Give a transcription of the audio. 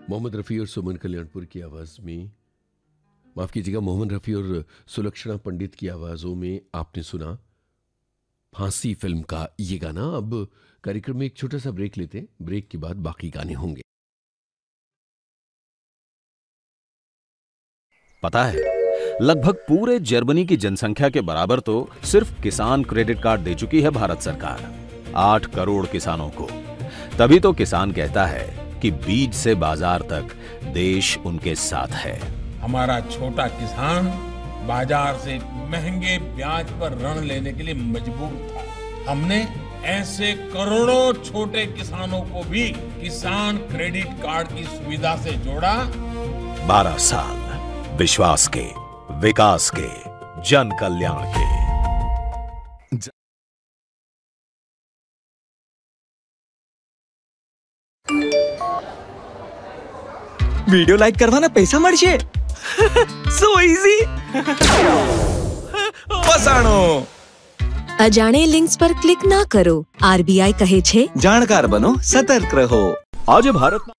मोहम्मद रफ़ी और सुमन कल्याणपुर की आवाज़ में, माफ़ कीजिएगा, मोहम्मद रफ़ी और सुलक्षणा पंडित की आवाज़ों में आपने सुना फांसी फिल्म का ये गाना। अब कार्यक्रम में एक छोटा सा ब्रेक लेते हैं, ब्रेक के बाद बाकी गाने होंगे। पता है, लगभग पूरे जर्मनी की जनसंख्या के बराबर तो सिर्फ किसान क्रेडिट कार्ड दे चुकी है भारत सरकार, 8 करोड़ किसानों को। तभी तो किसान कहता है कि बीज से बाजार तक देश उनके साथ है। हमारा छोटा किसान बाजार से महंगे ब्याज पर ऋण लेने के लिए मजबूर था। हमने ऐसे करोड़ों छोटे किसानों को भी किसान क्रेडिट कार्ड की सुविधा से जोड़ा। 12 साल विश्वास के, विकास के, जन कल्याण के। वीडियो लाइक करवाना पैसा મળશે। So easy। ફસાણો। અજાણે લિંક્સ પર ક્લિક ના કરો। RBI કહે છે, જાણકાર બનો, સતર્ક રહો। आज भारत